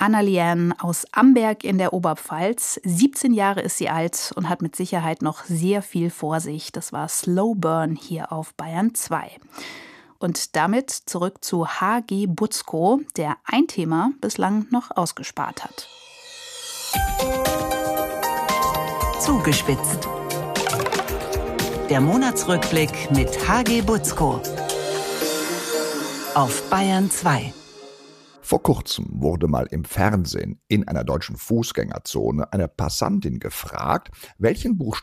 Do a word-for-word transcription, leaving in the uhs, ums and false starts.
Anna-Liane aus Amberg in der Oberpfalz. siebzehn Jahre ist sie alt und hat mit Sicherheit noch sehr viel vor sich. Das war Slow Burn hier auf Bayern zwei. Und damit zurück zu H G Butzko, der ein Thema bislang noch ausgespart hat. Zugespitzt. Der Monatsrückblick mit H G Butzko auf Bayern zwei. Vor kurzem wurde mal im Fernsehen in einer deutschen Fußgängerzone eine Passantin gefragt, welchen Buchstaben